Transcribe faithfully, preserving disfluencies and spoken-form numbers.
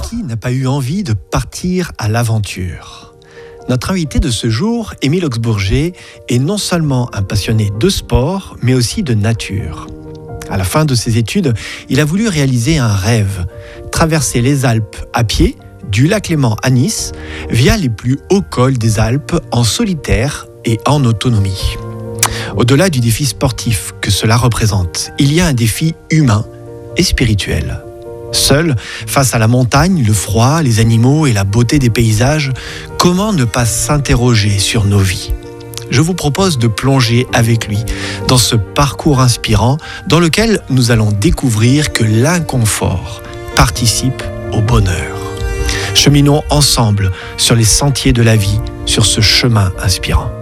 Qui n'a pas eu envie de partir à l'aventure ? Notre invité de ce jour, Émile Augsbourger, est non seulement un passionné de sport, mais aussi de nature. À la fin de ses études, il a voulu réaliser un rêve, traverser les Alpes à pied, du lac Léman à Nice, via les plus hauts cols des Alpes, en solitaire et en autonomie. Au-delà du défi sportif que cela représente, il y a un défi humain et spirituel. Seul, face à la montagne, le froid, les animaux et la beauté des paysages, comment ne pas s'interroger sur nos vies ? Je vous propose de plonger avec lui dans ce parcours inspirant dans lequel nous allons découvrir que l'inconfort participe au bonheur. Cheminons ensemble sur les sentiers de la vie, sur ce chemin inspirant.